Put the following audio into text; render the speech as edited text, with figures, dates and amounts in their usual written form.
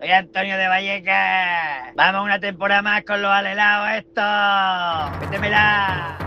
Soy Antonio de Vallecas. Vamos una temporada más con los alelaos estos. Métemela.